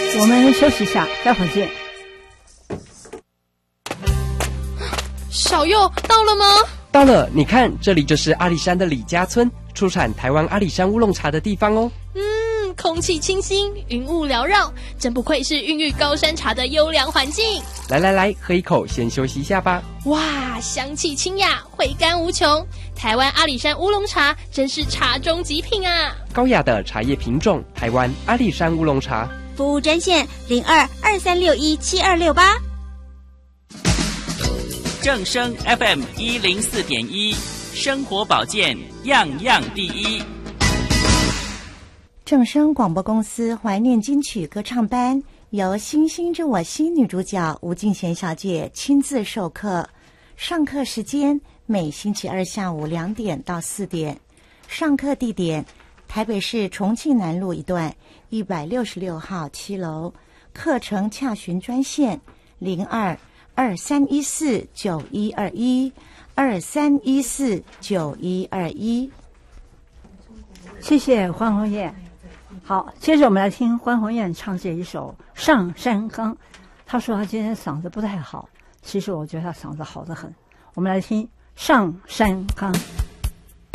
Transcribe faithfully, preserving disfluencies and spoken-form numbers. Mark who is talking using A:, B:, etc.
A: 我们休息一下，待会儿见。
B: 小佑到了吗？
C: 到了，你看，这里就是阿里山的李家村，出产台湾阿里山乌龙茶的地方哦。
B: 嗯，空气清新，云雾缭绕，真不愧是孕育高山茶的优良环境。
C: 来来来，喝一口，先休息一下吧。
B: 哇，香气清雅，回甘无穷。台湾阿里山乌龙茶真是茶中极品啊！
C: 高雅的茶叶品种，台湾阿里山乌龙茶。
D: 服务专线零二二三六一七二六八。
E: 正声 F M 一零四点一，生活保健样样第一。
F: 正声广播公司怀念金曲歌唱班由星星之我心女主角吴敬贤小姐亲自授课，上课时间每星期二下午两点到四点，上课地点台北市重庆南路一段一百六十六号七楼，课程洽询专线零二二三一四九一二一二三一四九一二一。
A: 谢谢欢鸿雁。好，接着我们来听欢鸿雁唱这一首《上山岗》。他说他今天嗓子不太好，其实我觉得他嗓子好得很。我们来听《上山岗》。